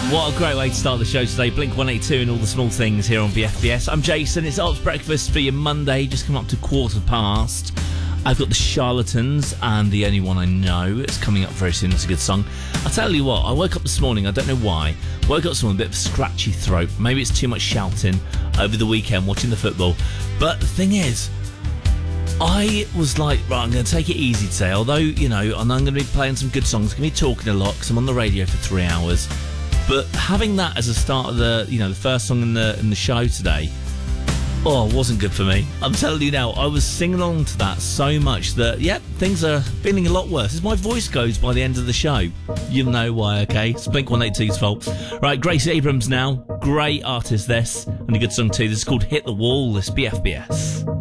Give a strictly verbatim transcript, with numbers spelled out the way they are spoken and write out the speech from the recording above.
What a great way to start the show today. Blink one eighty-two and all the small things here on B F B S. I'm Jason. It's Ops Breakfast for your Monday. Just come up to quarter past. I've got the Charlatans and The Only One I Know. It's coming up very soon. It's a good song. I'll tell you what, I woke up this morning, I don't know why, woke up this morning with a bit of a scratchy throat. Maybe it's too much shouting over the weekend watching the football. But the thing is, I was like, right, I'm going to take it easy today. Although, you know, I'm going to be playing some good songs. I'm going to be talking a lot because I'm on the radio for three hours. But having that as a start of the, you know, the first song in the in the show today, oh, it wasn't good for me. I'm telling you now, I was singing along to that so much that, yep, things are feeling a lot worse. As my voice goes by the end of the show, you'll know why, okay? It's Blink one eighty-two's fault. Right, Grace Abrams now. Great artist, this. And a good song too. This is called Hit the Wall. This B F B S.